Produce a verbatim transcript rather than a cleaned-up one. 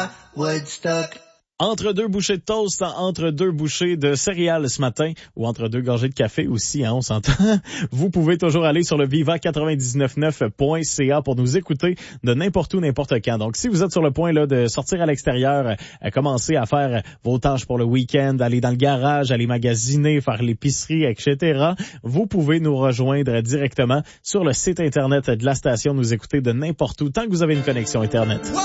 moi, Woodstock. Entre deux bouchées de toast, entre deux bouchées de céréales ce matin, ou entre deux gorgées de café aussi, hein, on s'entend. Vous pouvez toujours aller sur le viva quatre-vingt-dix-neuf neuf point c a pour nous écouter de n'importe où, n'importe quand. Donc, si vous êtes sur le point là de sortir à l'extérieur, à commencer à faire vos tâches pour le week-end, aller dans le garage, aller magasiner, faire l'épicerie, et cetera, vous pouvez nous rejoindre directement sur le site Internet de la station, nous écouter de n'importe où, tant que vous avez une connexion Internet.